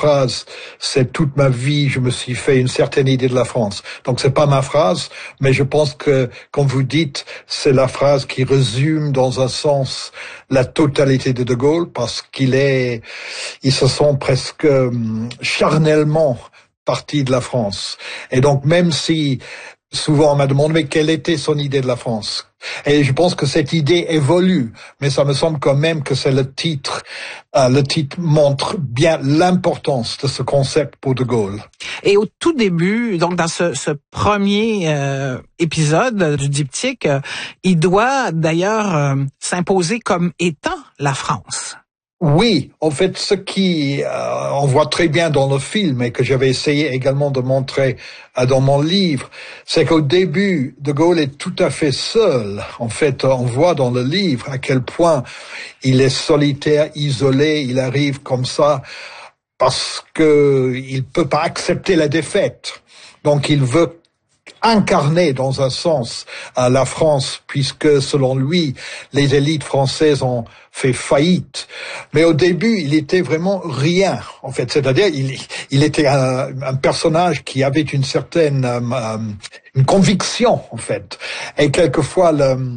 phrase, c'est toute ma vie, je me suis fait une certaine idée de la France. Donc c'est pas ma phrase, mais je pense que, comme vous dites, c'est la phrase qui résume dans un sens la totalité de Gaulle, parce il se sent presque charnellement partie de la France. Et donc même si souvent on m'a demandé mais quelle était son idée de la France, et je pense que cette idée évolue, mais ça me semble quand même que c'est le titre. Le titre montre bien l'importance de ce concept pour De Gaulle. Et au tout début, donc dans ce premier épisode du diptyque, il doit d'ailleurs s'imposer comme étant la France. Oui, en fait, ce qui on voit très bien dans le film et que j'avais essayé également de montrer dans mon livre, c'est qu'au début, De Gaulle est tout à fait seul. En fait, on voit dans le livre à quel point il est solitaire, isolé, il arrive comme ça parce que il peut pas accepter la défaite. Donc il veut incarner dans un sens la France, puisque selon lui, les élites françaises ont fait faillite. Mais au début, il était vraiment rien, en fait. C'est-à-dire, il était un personnage qui avait une certaine une conviction, en fait. Et quelquefois,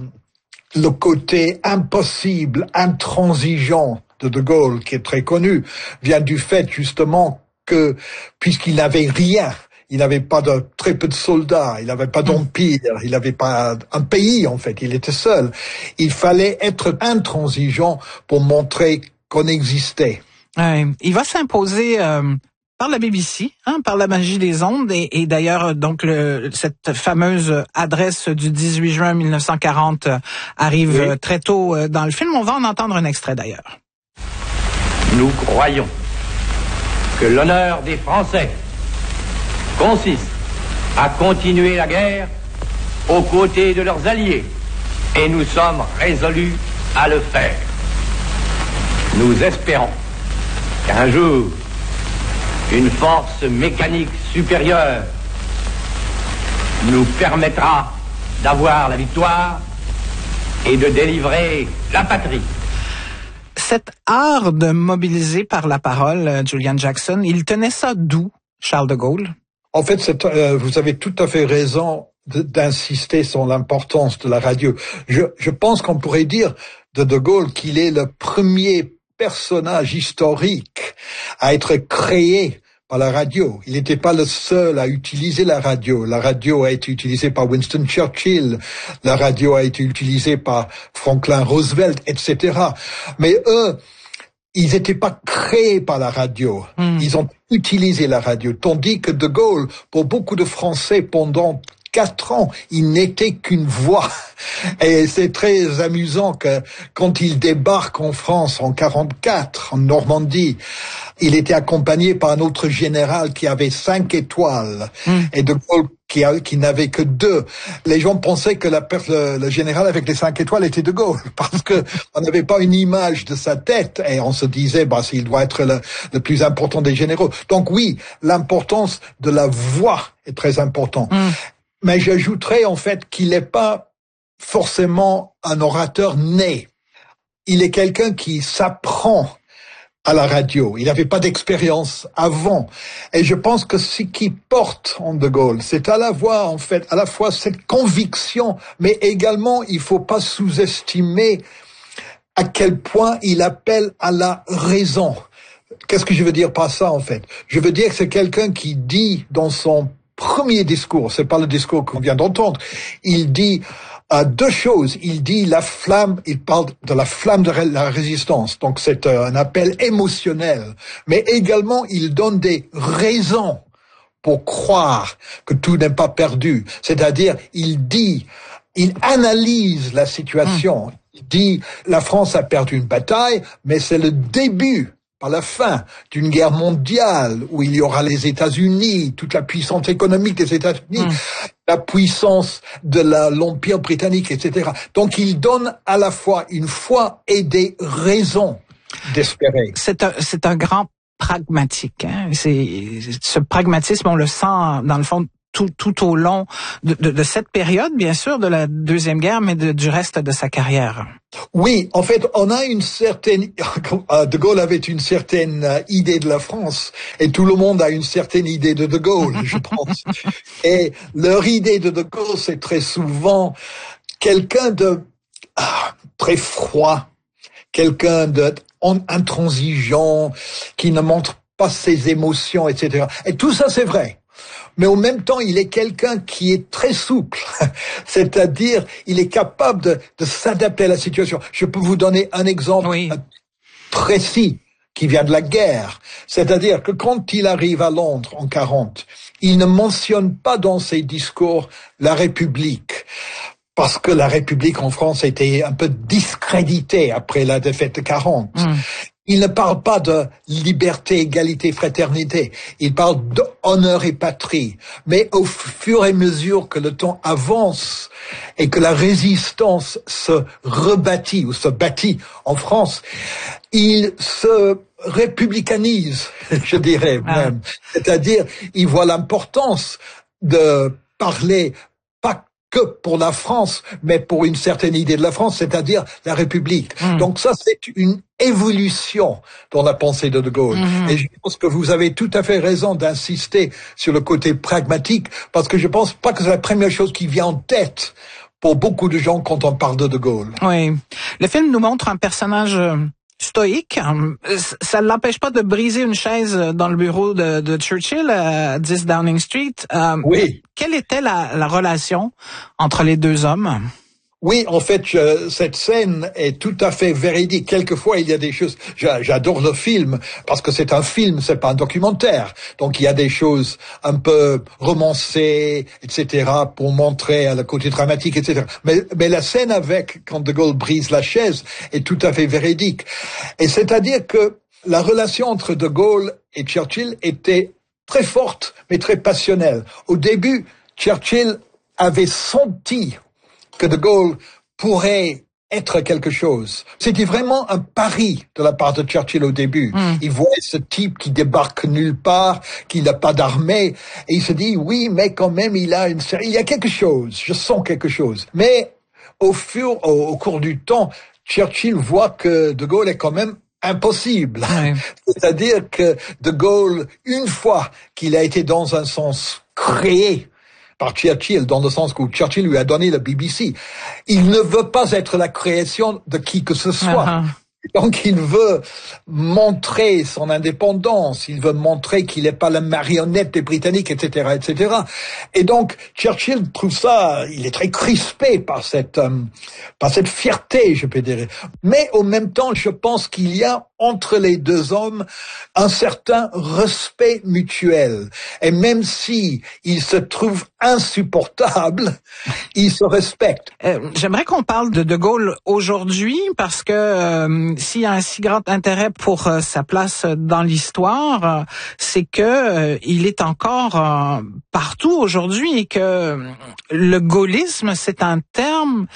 le côté impossible, intransigeant de Gaulle, qui est très connu, vient du fait, justement, que, puisqu'il n'avait rien, il n'avait pas très peu de soldats, il n'avait pas d'empire, il n'avait pas un pays, en fait, il était seul. Il fallait être intransigeant pour montrer qu'on existait. Il va s'imposer par la BBC, par la magie des ondes, et d'ailleurs, donc cette fameuse adresse du 18 juin 1940 arrive très tôt dans le film. On va en entendre un extrait d'ailleurs. Nous croyons que l'honneur des Français consiste à continuer la guerre aux côtés de leurs alliés, et nous sommes résolus à le faire. Nous espérons qu'un jour, une force mécanique supérieure nous permettra d'avoir la victoire et de délivrer la patrie. Cet art de mobiliser par la parole, Julian Jackson, il tenait ça d'où, Charles de Gaulle? En fait, vous avez tout à fait raison d'insister sur l'importance de la radio. Je pense qu'on pourrait dire de Gaulle qu'il est le premier personnage historique à être créé par la radio. Il n'était pas le seul à utiliser la radio. La radio a été utilisée par Winston Churchill, la radio a été utilisée par Franklin Roosevelt, etc. Mais eux, ils n'étaient pas créés par la radio. Ils ont utilisé la radio. Tandis que De Gaulle, pour beaucoup de Français, pendant 4 ans, il n'était qu'une voix. Et c'est très amusant que quand il débarque en France en 44, en Normandie, il était accompagné par un autre général qui avait 5 étoiles. Et De Gaulle qui n'avait que 2. Les gens pensaient que le général avec les 5 étoiles était De Gaulle, parce que on n'avait pas une image de sa tête, et on se disait, s'il doit être le plus important des généraux. Donc oui, l'importance de la voix est très importante. Mais j'ajouterais, en fait, qu'il n'est pas forcément un orateur né. Il est quelqu'un qui s'apprend à la radio. Il n'avait pas d'expérience avant. Et je pense que ce qui porte en De Gaulle, c'est à la fois cette conviction, mais également, il faut pas sous-estimer à quel point il appelle à la raison. Qu'est-ce que je veux dire par ça, en fait? Je veux dire que c'est quelqu'un qui dit dans son premier discours, c'est pas le discours qu'on vient d'entendre, il dit 2 choses. Il dit il parle de la flamme de la résistance. Donc c'est un appel émotionnel. Mais également, il donne des raisons pour croire que tout n'est pas perdu. C'est-à-dire, il analyse la situation. Il dit, la France a perdu une bataille, mais c'est le début, à la fin d'une guerre mondiale où il y aura les États-Unis, toute la puissance économique des États-Unis, la puissance de l'Empire britannique, etc. Donc il donne à la fois une foi et des raisons d'espérer. C'est un grand pragmatique. Ce pragmatisme, on le sent dans le fond tout au long de cette période, bien sûr, de la Deuxième Guerre, mais du reste de sa carrière. Oui, en fait, on a une certaine... De Gaulle avait une certaine idée de la France, et tout le monde a une certaine idée de Gaulle, je pense. Et leur idée de Gaulle, c'est très souvent quelqu'un de très froid, quelqu'un de intransigeant, qui ne montre pas ses émotions, etc. Et tout ça, c'est vrai. Mais en même temps, il est quelqu'un qui est très souple. C'est-à-dire, il est capable de s'adapter à la situation. Je peux vous donner un exemple précis qui vient de la guerre. C'est-à-dire que quand il arrive à Londres en 40, il ne mentionne pas dans ses discours la République. Parce que la République en France était un peu discréditée après la défaite de 40. Il ne parle pas de liberté, égalité, fraternité. Il parle d'honneur et patrie. Mais au fur et à mesure que le temps avance et que la résistance se rebâtit ou se bâtit en France, il se républicanise, je dirais même. C'est-à-dire, il voit l'importance de parler pas que pour la France, mais pour une certaine idée de la France, c'est-à-dire la République. Donc ça, c'est une évolution dans la pensée de Gaulle. Et je pense que vous avez tout à fait raison d'insister sur le côté pragmatique, parce que je pense pas que c'est la première chose qui vient en tête pour beaucoup de gens quand on parle de Gaulle. Oui. Le film nous montre un personnage stoïque. Ça ne l'empêche pas de briser une chaise dans le bureau de Churchill à 10 Downing Street. Oui. Quelle était la relation entre les deux hommes? Oui, en fait, cette scène est tout à fait véridique. Quelquefois, il y a des choses... J'adore le film, parce que c'est un film, c'est pas un documentaire. Donc, il y a des choses un peu romancées, etc., pour montrer le côté dramatique, etc. Mais la scène quand De Gaulle brise la chaise est tout à fait véridique. Et c'est-à-dire que la relation entre De Gaulle et Churchill était très forte, mais très passionnelle. Au début, Churchill avait senti que De Gaulle pourrait être quelque chose. C'était vraiment un pari de la part de Churchill au début. Il voyait ce type qui débarque nulle part, qui n'a pas d'armée, et il se dit, oui, mais quand même, il y a quelque chose, je sens quelque chose. Mais au cours du temps, Churchill voit que De Gaulle est quand même impossible. C'est-à-dire que De Gaulle, une fois qu'il a été dans un sens créé par Churchill, dans le sens où Churchill lui a donné la BBC, il ne veut pas être la création de qui que ce soit. Donc il veut montrer son indépendance, il veut montrer qu'il n'est pas la marionnette des Britanniques, etc., etc. Et donc Churchill trouve ça, il est très crispé par cette fierté, je peux dire. Mais en même temps, je pense qu'il y a entre les deux hommes un certain respect mutuel. Et même si ils se trouvent insupportables, ils se respectent. J'aimerais qu'on parle de Gaulle aujourd'hui, parce que s'il y a un si grand intérêt pour sa place dans l'histoire, c'est que il est encore partout aujourd'hui, et que le gaullisme, c'est un terme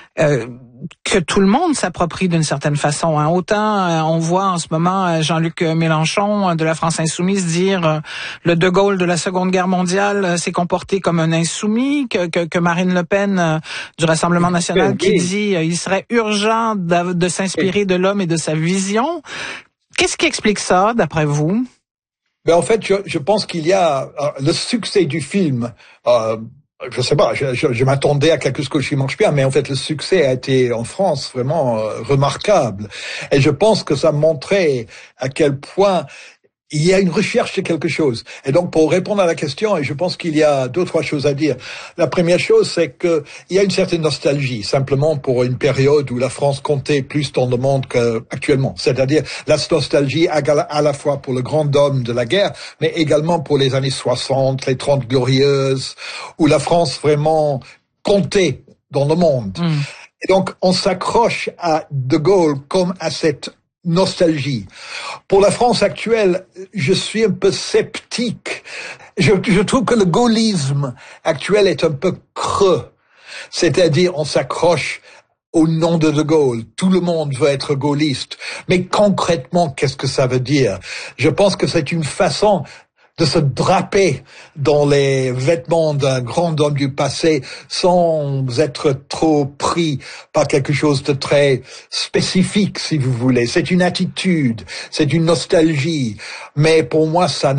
que tout le monde s'approprie d'une certaine façon. Autant on voit en ce moment Jean-Luc Mélenchon de la France Insoumise dire le De Gaulle de la Seconde Guerre mondiale s'est comporté comme un insoumis, que Marine Le Pen du Rassemblement national qui dit il serait urgent de s'inspirer de l'homme et de sa vision. Qu'est-ce qui explique ça, d'après vous? Ben en fait, je pense qu'il y a le succès du film. Je sais pas, je m'attendais à quelque chose qui marche bien, mais en fait le succès a été en France vraiment remarquable. Et je pense que ça montrait à quel point il y a une recherche de quelque chose. Et donc, pour répondre à la question, et je pense qu'il y a deux, trois choses à dire. La première chose, c'est que il y a une certaine nostalgie, simplement pour une période où la France comptait plus dans le monde qu'actuellement. C'est-à-dire, la nostalgie à la fois pour le grand homme de la guerre, mais également pour les années 60, les 30 glorieuses, où la France vraiment comptait dans le monde. Et donc, on s'accroche à De Gaulle comme à cette nostalgie. Pour la France actuelle, je suis un peu sceptique. Je trouve que le gaullisme actuel est un peu creux. C'est-à-dire, on s'accroche au nom de De Gaulle. Tout le monde veut être gaulliste. Mais concrètement, qu'est-ce que ça veut dire? Je pense que c'est une façon de se draper dans les vêtements d'un grand homme du passé sans être trop pris par quelque chose de très spécifique, si vous voulez. C'est une attitude, c'est une nostalgie, mais pour moi, ça